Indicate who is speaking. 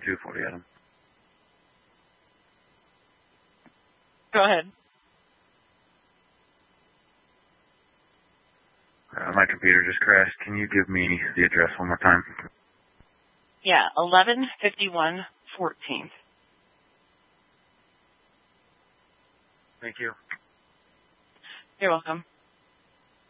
Speaker 1: 2 for you, Adam.
Speaker 2: Go ahead.
Speaker 1: My computer just crashed. Can you give me the address one more time?
Speaker 2: Yeah, 1151 14th.
Speaker 1: Thank you.
Speaker 2: You're welcome.